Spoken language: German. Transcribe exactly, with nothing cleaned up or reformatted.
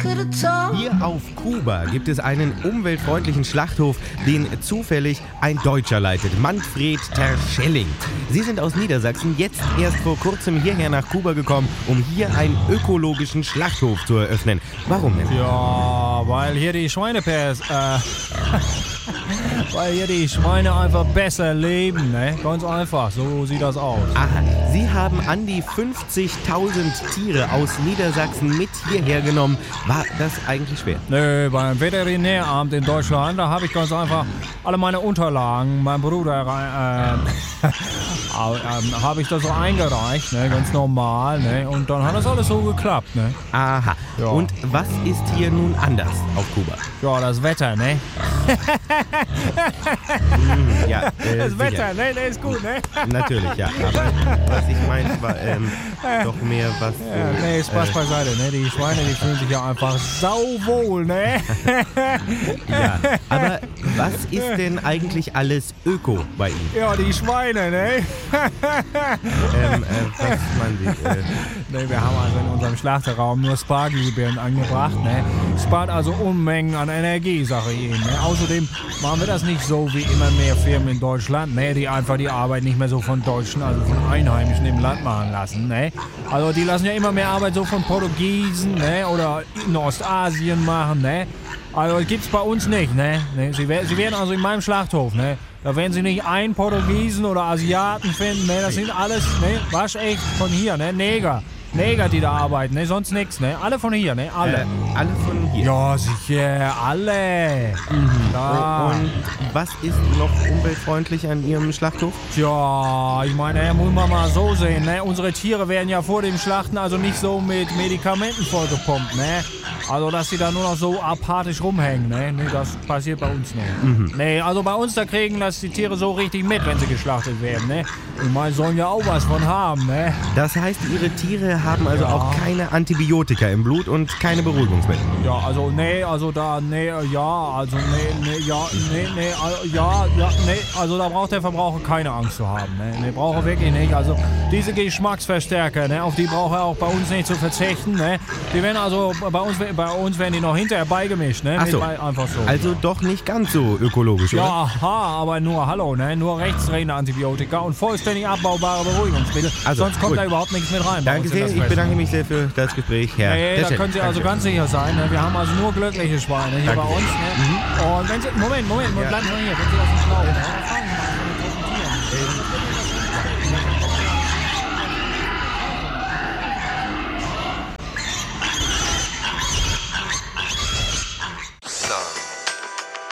Hier auf Kuba gibt es einen umweltfreundlichen Schlachthof, den zufällig ein Deutscher leitet, Manfred Terschelling. Sie sind aus Niedersachsen, jetzt erst vor kurzem hierher nach Kuba gekommen, um hier einen ökologischen Schlachthof zu eröffnen. Warum denn? Ja, weil hier die Schweinepers, äh, weil hier die Schweine einfach besser leben, ne? Ganz einfach, so sieht das aus. Aha, Sie haben an die fünfzigtausend Tiere aus Niedersachsen mit hierher genommen. War das eigentlich schwer? Nö, beim Veterinäramt in Deutschland, da habe ich ganz einfach alle meine Unterlagen, mein Bruder, äh, äh, habe ich das so eingereicht, ne? Ganz normal, ne? Und dann hat das alles so geklappt, ne? Aha, Ja. und was ist hier nun anders auf Kuba? Ja, das Wetter, ne? Hm, ja, äh, Das sicher. Wetter, ne? Das ist gut, ne? Natürlich, ja. Aber was ich meinte, war ähm, doch mehr was so... Ja, nee, Spaß äh, beiseite, ne? Die Schweine, die fühlen sich ja einfach sauwohl, ne? ja, aber was ist denn eigentlich alles Öko bei Ihnen? Ja, die Schweine, ne? Ähm, äh, was meinen Sie? Äh, Ne, wir haben also in unserem Schlachterraum nur Spargelbeeren angebracht, ne? Spart also Unmengen an Energie, sage ich Ihnen, ne? Außerdem machen wir das nicht so wie immer mehr Firmen in Deutschland, ne? Die einfach die Arbeit nicht mehr so von Deutschen, also von Einheimischen im Land machen lassen, ne? Also die lassen ja immer mehr Arbeit so von Portugiesen, ne? Oder in Ostasien machen, ne? Also das gibt's bei uns nicht, ne? ne? Sie, wer- Sie werden also in meinem Schlachthof, ne? Da werden Sie nicht einen Portugiesen oder Asiaten finden, ne? Das sind alles, ne? Waschecht von hier, ne? Neger. Neger, die da arbeiten, ne? Sonst nix, ne? Alle von hier, ne? Alle. äh, alle von hier. Ja, sicher, alle. Ja. Und was ist noch umweltfreundlich an Ihrem Schlachthof? Tja, ich meine, ja, muss man mal so sehen, ne? Unsere Tiere werden ja vor dem Schlachten also nicht so mit Medikamenten vollgepumpt, ne? Also, dass sie da nur noch so apathisch rumhängen, ne? Nee, das passiert bei uns nicht. Mhm. Nee, also bei uns, da kriegen das die Tiere so richtig mit, wenn sie geschlachtet werden, ne? Ich meine, sollen ja auch was von haben, ne? Das heißt, Ihre Tiere haben also Ja. auch keine Antibiotika im Blut und keine Beruhigungsmittel. Ja, also, nee, also da, nee, ja, also, nee, nee, ja, nee, nee, also, ja, ja, nee, also da braucht der Verbraucher keine Angst zu haben, ne? Nee, braucht er wirklich nicht. Also, diese Geschmacksverstärker, ne, auf die braucht er auch bei uns nicht zu verzichten, ne? Die werden also, bei uns, bei uns werden die noch hinterher beigemischt, ne? Ach so. Nicht bei- einfach so. Also doch nicht ganz so ökologisch, oder? Ja, aha, aber nur, hallo, ne? Nur rechtsdrehende Antibiotika und vollständig abbaubare Beruhigungsmittel. Also, Sonst kommt gut. da überhaupt nichts mit rein. bei Danke uns in sehr, das ich Fressen. bedanke mich sehr für das Gespräch, Herr Nee, da Deschel. können Sie also Dankeschön. ganz sicher sein. Ne? Wir haben also nur glückliche Schweine hier Danke. bei uns. Ne? Und wenn Sie, Moment, Moment, Ja. bleiben Sie mal hier. Wenn Sie das nicht glauben, ne? dann fragen Sie mal, was wir präsentieren. Ähm,